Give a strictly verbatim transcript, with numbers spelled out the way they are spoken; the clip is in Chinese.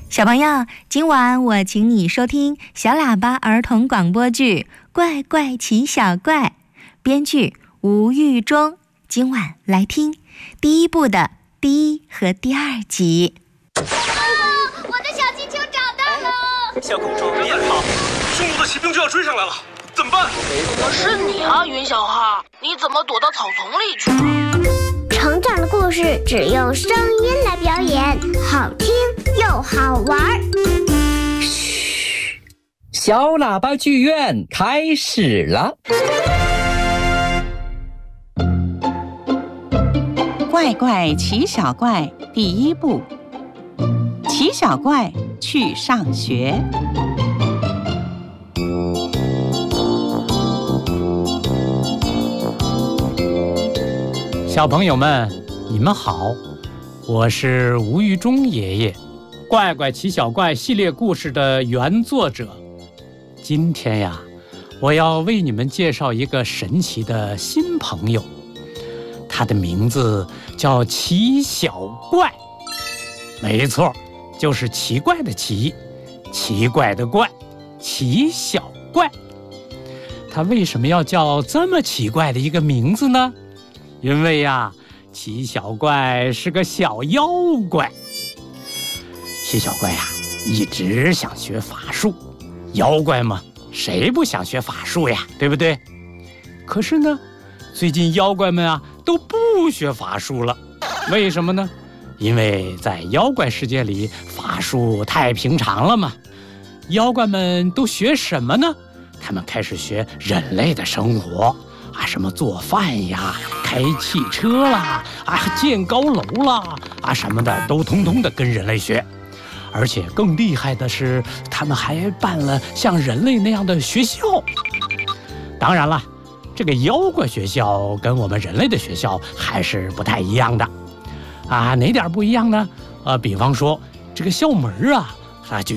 小朋友，今晚我请你收听小喇叭儿童广播剧《怪怪奇小怪》，编剧吴玉忠。今晚来听第一部的第一和第二集。 啊！我的小气球找到了！ 小公主别跑，匈奴的骑兵就要追上来了，怎么办？ 怎么是你啊，云小哈？你怎么躲到草丛里去了？ 成长的故事只用声音来表演，好听又好玩。 嘘，小喇叭剧院开始了。 怪怪奇小怪第一部，奇小怪去上学。 小朋友们，你们好，我是吴玉忠爷爷，怪怪奇小怪系列故事的原作者。今天呀，我要为你们介绍一个神奇的新朋友，他的名字叫奇小怪。没错，就是奇怪的奇，奇怪的怪，奇小怪。他为什么要叫这么奇怪的一个名字呢？因为呀，奇小怪是个小妖怪。奇小怪呀，一直想学法术。妖怪嘛，谁不想学法术呀，对不对？可是呢，最近妖怪们啊都不学法术了。为什么呢？因为在妖怪世界里，法术太平常了嘛。妖怪们都学什么呢？他们开始学人类的生活啊，什么做饭呀，开汽车啦，啊，建高楼啦，啊，什么的都通通的跟人类学。而且更厉害的是，他们还办了像人类那样的学校。当然了，这个妖怪学校跟我们人类的学校还是不太一样的。啊，哪点不一样呢？呃，比方说这个校门啊，啊就